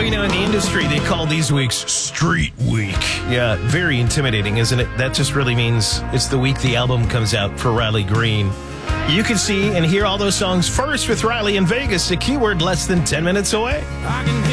you know, in the industry, they call these weeks Street Week. Yeah, very intimidating, isn't it? That just really means it's the week the album comes out for Riley Green. You can see and hear all those songs first with Riley in Vegas, a keyword less than 10 minutes away.